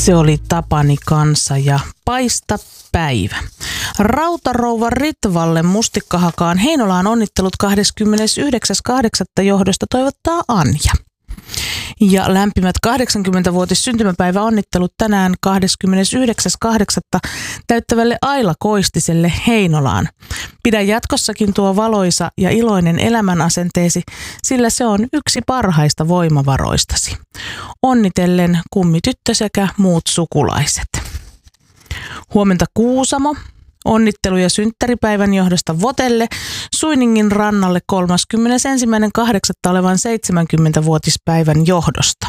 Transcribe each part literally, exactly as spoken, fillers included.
Se oli Tapani Kansa ja Paista päivä. Rautarouva Ritvalle Mustikkahakaan Heinolaan onnittelut kahdeskymmenesyhdeksäs kahdeksatta johdosta toivottaa Anja. Ja lämpimät kahdeksankymmenvuotis syntymäpäivä onnittelut tänään kahdeskymmenesyhdeksäs kahdeksatta täyttävälle Aila Koistiselle Heinolaan. Pidä jatkossakin tuo valoisa ja iloinen elämänasenteesi, sillä se on yksi parhaista voimavaroistasi. Onnitellen kummityttö sekä muut sukulaiset. Huomenta Kuusamo. Onnitteluja synttäripäivän johdosta Votelle Suiningin rannalle kolmaskymmenesensimmäinen kahdeksatta olevan seitsemänkymmenvuotispäivän johdosta.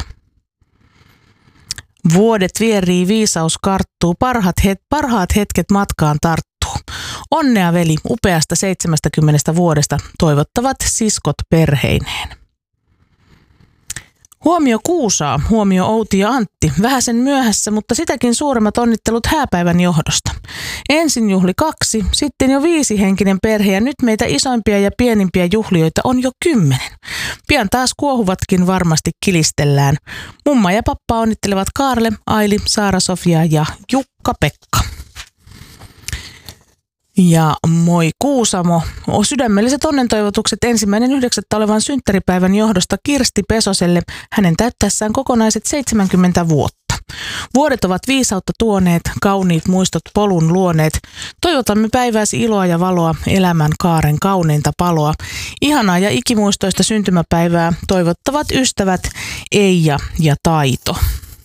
Vuodet vierii, viisaus karttuu, parhaat, het, parhaat hetket matkaan tarttuu. Onnea veli upeasta seitsemästäkymmenestä vuodesta toivottavat siskot perheineen. Huomio Kuusaa, huomio Outi ja Antti. Vähäsen myöhässä, mutta sitäkin suuremmat onnittelut hääpäivän johdosta. Ensin juhli kaksi, sitten jo viisihenkinen perhe ja nyt meitä isoimpia ja pienimpiä juhlioita on jo kymmenen. Pian taas kuohuvatkin varmasti kilistellään. Mumma ja pappa onnittelevat Kaarle, Aili, Saara-Sofia ja Jukka-Pekka. Ja moi Kuusamo. Sydämelliset onnentoivotukset ensimmäinen yhdeksättä olevan synttäripäivän johdosta Kirsti Pesoselle hänen täyttäessään kokonaiset seitsemänkymmentä vuotta. Vuodet ovat viisautta tuoneet, kauniit muistot polun luoneet. Toivotamme päivääsi iloa ja valoa, elämän kaaren kauneinta paloa. Ihanaa ja ikimuistoista syntymäpäivää toivottavat ystävät Eija ja Taito.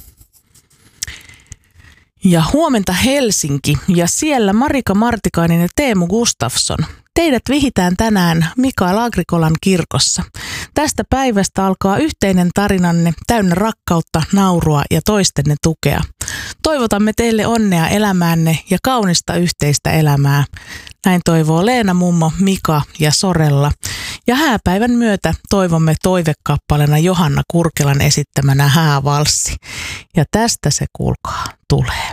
Ja huomenta Helsinki ja siellä Marika Martikainen ja Teemu Gustafsson. Teidät vihitään tänään Mikael Agrikolan kirkossa. Tästä päivästä alkaa yhteinen tarinanne täynnä rakkautta, naurua ja toistenne tukea. Toivotamme teille onnea elämäänne ja kaunista yhteistä elämää. Näin toivoo Leena mummo, Mika ja Sorella. Ja hääpäivän myötä toivomme toivekappaleena Johanna Kurkelan esittämänä häävalssi. Ja tästä se kuulkaa tulee.